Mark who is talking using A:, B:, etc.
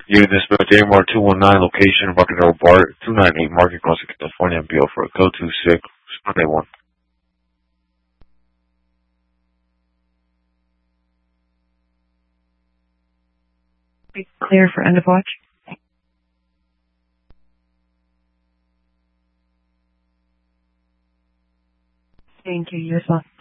A: Unit dispatch AMR 219, location Embarcadero Bar 298, Market Crossing, California, BO for code 26, Sunday 1.
B: Clear for end of watch. Thank you. You as well.